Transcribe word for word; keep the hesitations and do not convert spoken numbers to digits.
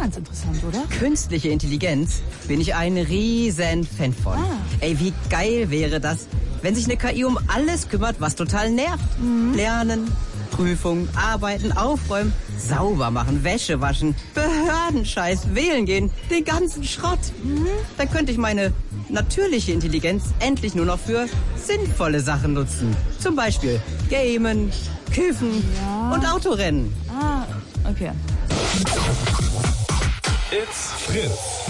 ganz interessant, oder? Künstliche Intelligenz bin ich ein riesen Fan von. Ah. Ey, wie geil wäre das, wenn sich eine K I um alles kümmert, was total nervt. Mhm. Lernen, Prüfungen, arbeiten, aufräumen, sauber machen, Wäsche waschen, Behördenscheiß, wählen gehen, den ganzen Schrott. Mhm. Dann könnte ich meine natürliche Intelligenz endlich nur noch für sinnvolle Sachen nutzen. Zum Beispiel Gamen, Kiffen ja. und Autorennen. Ah, okay. It's Fritz.